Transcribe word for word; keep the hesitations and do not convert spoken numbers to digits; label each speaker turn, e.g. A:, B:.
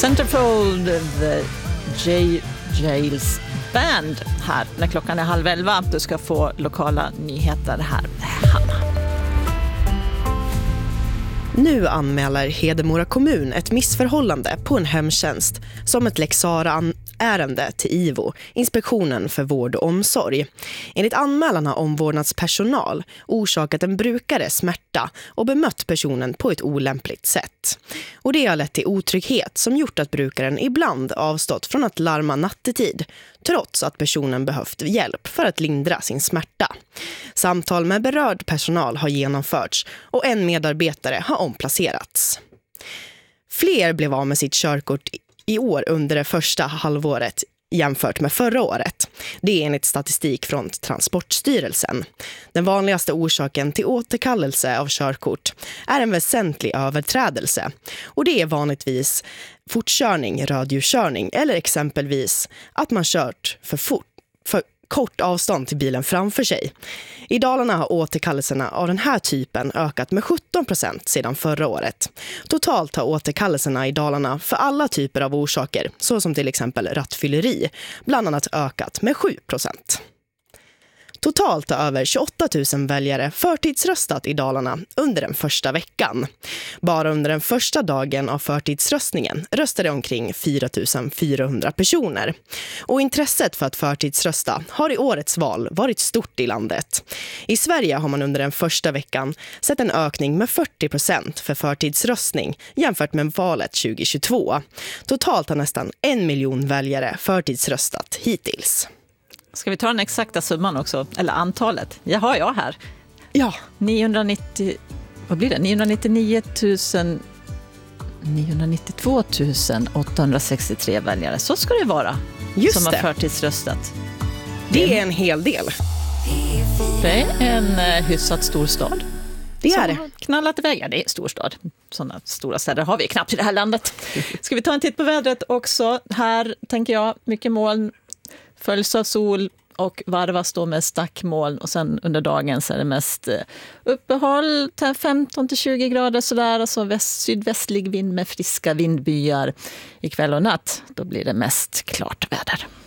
A: Centerfold, The J. Jails Band här när klockan är halv elva. Du ska få lokala nyheter här. Hanna.
B: Nu anmäler Hedemora kommun ett missförhållande på en hemtjänst som ett Lex Sarah-ärende till I V O, Inspektionen för vård och omsorg. Enligt anmälan har omvårdnadspersonal orsakat en brukare smärta och bemött personen på ett olämpligt sätt. Och det har lett till otrygghet som gjort att brukaren ibland avstått från att larma nattetid, trots att personen behövt hjälp för att lindra sin smärta. Samtal med berörd personal har genomförts och en medarbetare har omplacerats. Fler blev av med sitt körkort i år under det första halvåret jämfört med förra året. Det är enligt statistik från Transportstyrelsen. Den vanligaste orsaken till återkallelse av körkort är en väsentlig överträdelse. Och det är vanligtvis fortkörning, rödljuskörning eller exempelvis att man kört för fort, för kort avstånd till bilen framför sig. I Dalarna har återkallelserna av den här typen ökat med sjutton procent sedan förra året. Totalt har återkallelserna i Dalarna för alla typer av orsaker, såsom till exempel rattfylleri, bland annat ökat med sju procent. Totalt har över tjugoåtta tusen väljare förtidsröstat i Dalarna under den första veckan. Bara under den första dagen av förtidsröstningen röstade omkring fyra tusen fyrahundra personer. Och intresset för att förtidsrösta har i årets val varit stort i landet. I Sverige har man under den första veckan sett en ökning med fyrtio procent för förtidsröstning jämfört med valet tjugohundratjugotvå. Totalt har nästan en miljon väljare förtidsröstat hittills.
A: Ska vi ta den exakta summan också? Eller antalet? Jag har jag här.
B: Ja.
A: niohundranittio, vad blir det? niohundranittionio tusen, niohundranittiotvå tusen åttahundrasextiotre väljare. Så ska det vara.
B: Just
A: som
B: det.
A: har förtidsröstat.
B: Det är en hel del.
A: Det är en eh, hyfsat stor stad.
B: Det är det.
A: Som har knallat iväg. Ja, det är en stor stad. Sådana stora städer har vi knappt i det här landet. Ska vi ta en titt på vädret också? Här tänker jag mycket moln. Följs av sol och varvas då med stackmoln och sen under dagen så är det mest uppehåll femton till tjugo grader sådär och så väst, sydvästlig vind med friska vindbyar. Ikväll och natt då blir det mest klart väder.